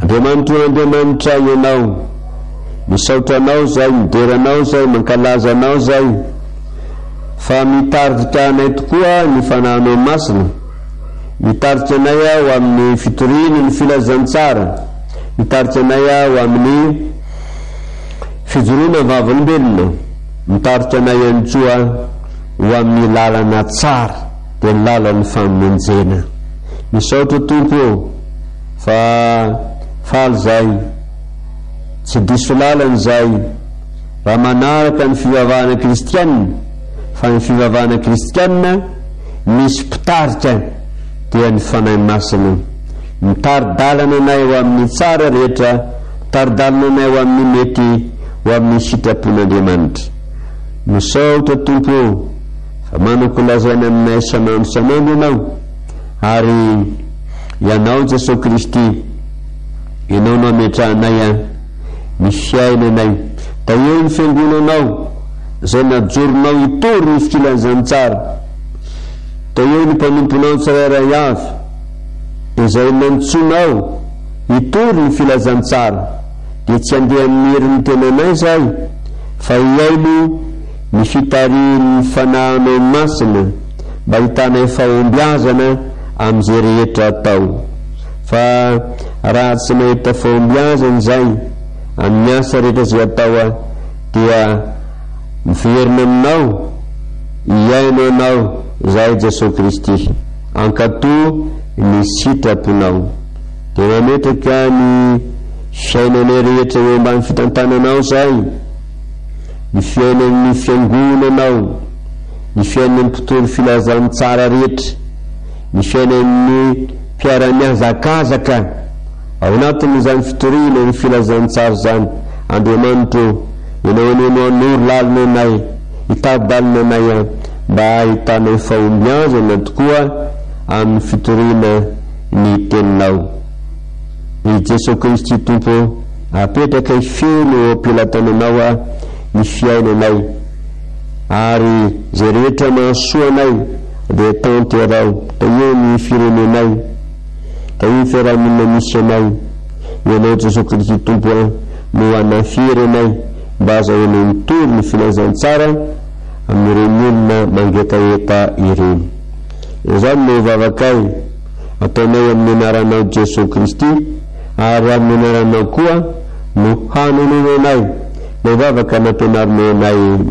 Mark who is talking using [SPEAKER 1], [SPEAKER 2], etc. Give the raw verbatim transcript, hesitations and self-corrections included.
[SPEAKER 1] Andriamanitra Andriamanitra ianao, misaotranao zay, mideranao zay, mankalazanao zay, fa mitarika anay tokoa ny fanahinao masina, mitarika anay ao amin'ny fitoriany ny filazantsara, mitarika anay ao amin'ny fijoroana vavolombelona, mitarika anay ihany ho amin'ny lalana tsara, dia ny lalan'ny famonjena. Misaotra Tompo fa faly zay, tsy diso lalany zay, raha manaraka ny fivavahana kristianina, fa ny fivavahana kristianina misy mpitarika dia ny fanahy masina, mitari-dalana anay ho amin'ny tsara rehetra, mitari-dalana anay ho amin'ny mety, ho amin'ny sitrapon'Andriamanitra. Misaotra Tompo fa manako lazaina aminay sanandro sanandro ianao, ary ianao Jesosy Kristy, ianao no ametrahanay ny fiainanay, da eo ny fiangonanao zay najoronao hitory ny fikilanjantsara, da eo ny mpanomponao tsirairay avy izay nantsonao hitory ny filazantsara, dia tsy andeha amin'ny herin'ny tenanay zay, fa iaino ny fitarian'ny fanahinao masina mba hitanay fahombiazana amin'izay rehetra atao. Fa raha tsy mahita fahombiazana zay amin'ny asa rehetra zay atao, dia miverina aminao, iaino anao zay Jesosy Kristy, ankato ny sitraponao, dia mametraka ny fiainanay rehetra eo ambany fitantananao zay, ny fiainan'ny fiangonanao, ny fiainan'ny mpitory filazantsara rehetra, ny fiainan'ny mpiara-miazakazaka ao anatin'izany fitoriana ny filazantsara zany. Andriamanitra, ianao anao anory lalina anay, hitady-dalina anay mba hitanay fahombiazana tokoa amin'ny fitoriana ny teninao. I Jesosy Kristy Tompo, apetraka ifeno eo ampilatananao ny fiainanay, ary zay rehetra mahasoa anay dia tanterao, da eo ny firenenay, da eo ny fiarahamonina misy anay. Ianao Jesosy Kristy Tompo no anafiry anay mba azahoanay mitory ny filazantsara amin'ireny olona mangetaeta ireny. Izany no vavakay ataonay amin'ny anaranao Jesosy Kristy, ary amin'ny anaranao koa no hanononanay, no vavaka nampianarinay anay.